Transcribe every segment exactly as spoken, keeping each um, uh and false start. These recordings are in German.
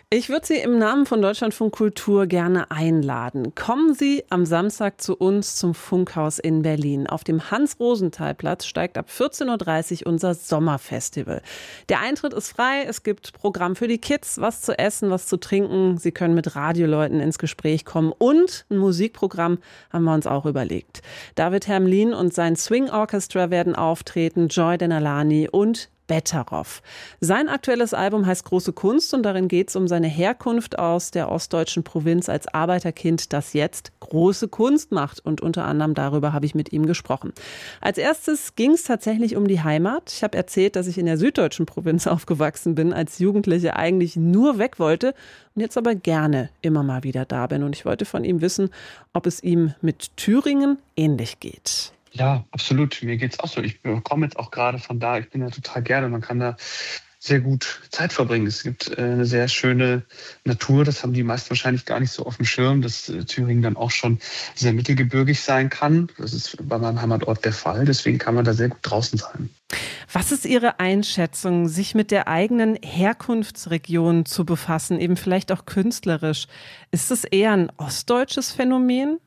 Ich würde Sie im Namen von Deutschlandfunk Kultur gerne einladen. Kommen Sie am Samstag zu uns zum Funkhaus in Berlin. Auf dem Hans-Rosenthal-Platz steigt ab vierzehn Uhr dreißig unser Sommerfestival. Der Eintritt ist frei, es gibt Programm für die Kids, was zu essen, was zu trinken. Sie können mit Radioleuten ins Gespräch kommen und ein Musikprogramm haben wir uns auch überlegt. David Hermlin und sein Swing Orchestra werden auftreten, Joy Denalani und Betteroff. Sein aktuelles Album heißt Große Kunst und darin geht es um seine Herkunft aus der ostdeutschen Provinz als Arbeiterkind, das jetzt große Kunst macht. Und unter anderem darüber habe ich mit ihm gesprochen. Als erstes ging es tatsächlich um die Heimat. Ich habe erzählt, dass ich in der süddeutschen Provinz aufgewachsen bin, als Jugendliche eigentlich nur weg wollte und jetzt aber gerne immer mal wieder da bin. Und ich wollte von ihm wissen, ob es ihm mit Thüringen ähnlich geht. Ja, absolut. Mir geht's auch so. Ich komme jetzt auch gerade von da. Ich bin ja total gerne. Man kann da sehr gut Zeit verbringen. Es gibt äh, eine sehr schöne Natur. Das haben die meisten wahrscheinlich gar nicht so auf dem Schirm, dass äh, Thüringen dann auch schon sehr mittelgebirgig sein kann. Das ist bei meinem Heimatort der Fall. Deswegen kann man da sehr gut draußen sein. Was ist Ihre Einschätzung, sich mit der eigenen Herkunftsregion zu befassen, eben vielleicht auch künstlerisch? Ist es eher ein ostdeutsches Phänomen?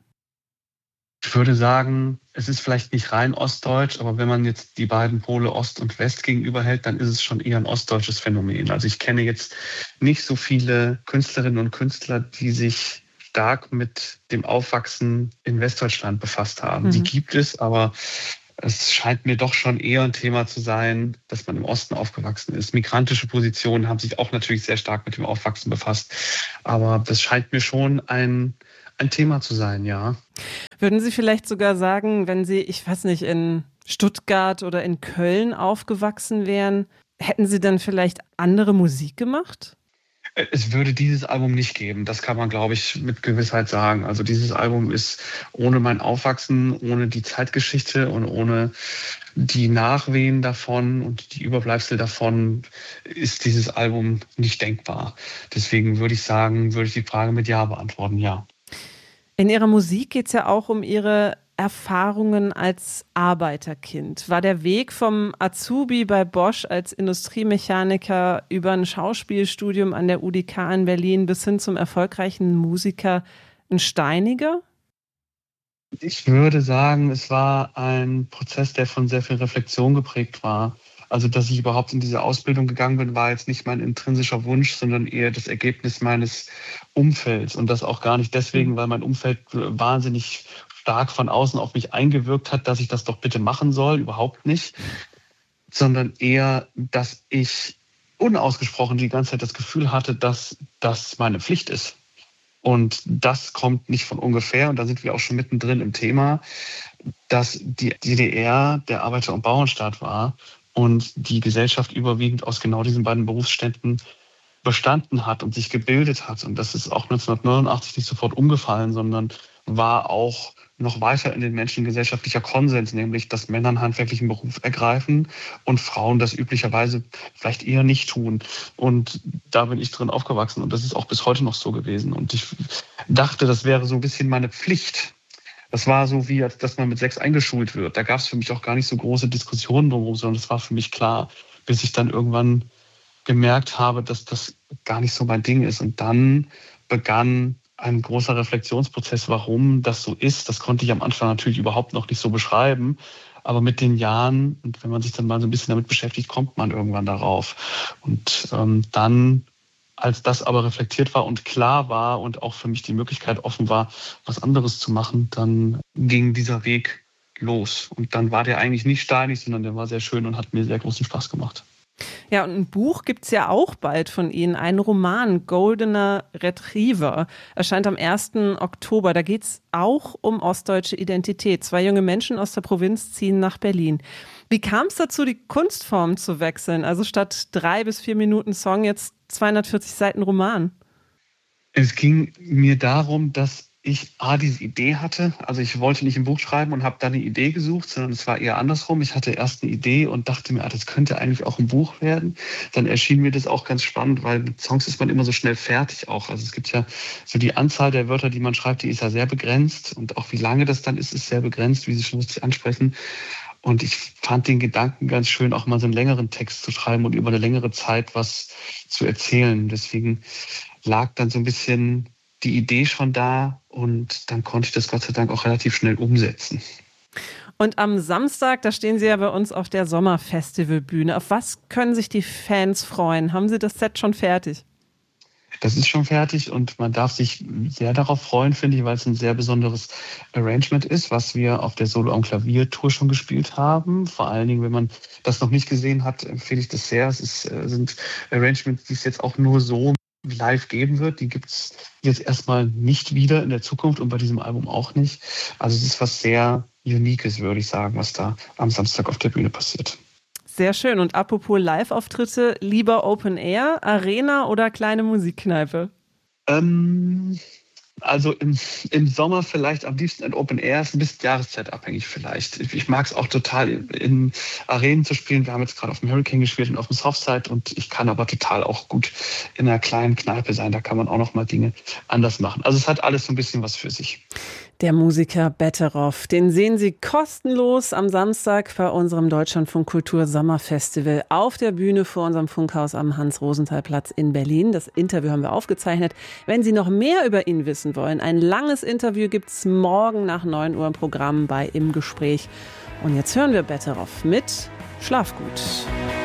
Ich würde sagen, es ist vielleicht nicht rein ostdeutsch, aber wenn man jetzt die beiden Pole Ost und West gegenüberhält, dann ist es schon eher ein ostdeutsches Phänomen. Also ich kenne jetzt nicht so viele Künstlerinnen und Künstler, die sich stark mit dem Aufwachsen in Westdeutschland befasst haben. Mhm. Die gibt es, aber es scheint mir doch schon eher ein Thema zu sein, dass man im Osten aufgewachsen ist. Migrantische Positionen haben sich auch natürlich sehr stark mit dem Aufwachsen befasst. Aber das scheint mir schon ein ein Thema zu sein, ja. Würden Sie vielleicht sogar sagen, wenn Sie, ich weiß nicht, in Stuttgart oder in Köln aufgewachsen wären, hätten Sie dann vielleicht andere Musik gemacht? Es würde dieses Album nicht geben, das kann man, glaube ich, mit Gewissheit sagen. Also dieses Album ist ohne mein Aufwachsen, ohne die Zeitgeschichte und ohne die Nachwehen davon und die Überbleibsel davon ist dieses Album nicht denkbar. Deswegen würde ich sagen, würde ich die Frage mit Ja beantworten, ja. In Ihrer Musik geht es ja auch um Ihre Erfahrungen als Arbeiterkind. War der Weg vom Azubi bei Bosch als Industriemechaniker über ein Schauspielstudium an der U D K in Berlin bis hin zum erfolgreichen Musiker ein steiniger? Ich würde sagen, es war ein Prozess, der von sehr viel Reflexion geprägt war. Also, dass ich überhaupt in diese Ausbildung gegangen bin, war jetzt nicht mein intrinsischer Wunsch, sondern eher das Ergebnis meines Umfelds. Und das auch gar nicht deswegen, weil mein Umfeld wahnsinnig stark von außen auf mich eingewirkt hat, dass ich das doch bitte machen soll. Überhaupt nicht. Sondern eher, dass ich unausgesprochen die ganze Zeit das Gefühl hatte, dass das meine Pflicht ist. Und das kommt nicht von ungefähr. Und da sind wir auch schon mittendrin im Thema, dass die D D R der Arbeiter- und Bauernstaat war. Und die Gesellschaft überwiegend aus genau diesen beiden Berufsständen bestanden hat und sich gebildet hat. Und das ist auch neunzehnhundertneunundachtzig nicht sofort umgefallen, sondern war auch noch weiter in den Menschen gesellschaftlicher Konsens, nämlich dass Männer einen handwerklichen Beruf ergreifen und Frauen das üblicherweise vielleicht eher nicht tun. Und da bin ich drin aufgewachsen und das ist auch bis heute noch so gewesen. Und ich dachte, das wäre so ein bisschen meine Pflicht. Das war so, wie als dass man mit sechs eingeschult wird. Da gab es für mich auch gar nicht so große Diskussionen drumherum, sondern das war für mich klar, bis ich dann irgendwann gemerkt habe, dass das gar nicht so mein Ding ist. Und dann begann ein großer Reflexionsprozess, warum das so ist. Das konnte ich am Anfang natürlich überhaupt noch nicht so beschreiben. Aber mit den Jahren, und wenn man sich dann mal so ein bisschen damit beschäftigt, kommt man irgendwann darauf. Und ähm, dann, als das aber reflektiert war und klar war und auch für mich die Möglichkeit offen war, was anderes zu machen, dann ging dieser Weg los. Und dann war der eigentlich nicht steinig, sondern der war sehr schön und hat mir sehr großen Spaß gemacht. Ja, und ein Buch gibt es ja auch bald von Ihnen, ein Roman, Goldener Retriever, erscheint am ersten Oktober. Da geht es auch um ostdeutsche Identität. Zwei junge Menschen aus der Provinz ziehen nach Berlin. Wie kam es dazu, die Kunstform zu wechseln? Also statt drei bis vier Minuten Song jetzt zweihundertvierzig Seiten Roman. Es ging mir darum, dass ich A, diese Idee hatte. Also ich wollte nicht ein Buch schreiben und habe dann eine Idee gesucht, sondern es war eher andersrum. Ich hatte erst eine Idee und dachte mir, ah, das könnte eigentlich auch ein Buch werden. Dann erschien mir das auch ganz spannend, weil mit Songs ist man immer so schnell fertig auch. Also es gibt ja so die Anzahl der Wörter, die man schreibt, die ist ja sehr begrenzt. Und auch wie lange das dann ist, ist sehr begrenzt, wie Sie schon richtig ansprechen. Und ich fand den Gedanken ganz schön, auch mal so einen längeren Text zu schreiben und über eine längere Zeit was zu erzählen. Deswegen lag dann so ein bisschen die Idee schon da und dann konnte ich das Gott sei Dank auch relativ schnell umsetzen. Und am Samstag, da stehen Sie ja bei uns auf der Sommerfestivalbühne. Auf was können sich die Fans freuen? Haben Sie das Set schon fertig? Das ist schon fertig und man darf sich sehr darauf freuen, finde ich, weil es ein sehr besonderes Arrangement ist, was wir auf der Solo am Klavier Tour schon gespielt haben. Vor allen Dingen, wenn man das noch nicht gesehen hat, empfehle ich das sehr. Es ist, sind Arrangements, die es jetzt auch nur so live geben wird. Die gibt es jetzt erstmal nicht wieder in der Zukunft und bei diesem Album auch nicht. Also es ist was sehr Uniques, würde ich sagen, was da am Samstag auf der Bühne passiert. Sehr schön. Und apropos Live-Auftritte, lieber Open Air, Arena oder kleine Musikkneipe? Ähm, also im, im Sommer vielleicht am liebsten in Open Air, ist ein bisschen jahreszeitabhängig vielleicht. Ich, ich mag es auch total in, in Arenen zu spielen. Wir haben jetzt gerade auf dem Hurricane gespielt und auf dem Southside und ich kann aber total auch gut in einer kleinen Kneipe sein. Da kann man auch noch mal Dinge anders machen. Also es hat alles so ein bisschen was für sich. Der Musiker Betteroff, den sehen Sie kostenlos am Samstag bei unserem Deutschlandfunk Kultur Sommerfestival auf der Bühne vor unserem Funkhaus am Hans-Rosenthal-Platz in Berlin. Das Interview haben wir aufgezeichnet. Wenn Sie noch mehr über ihn wissen wollen, ein langes Interview gibt's morgen nach neun Uhr im Programm bei Im Gespräch. Und jetzt hören wir Betteroff mit Schlaf gut.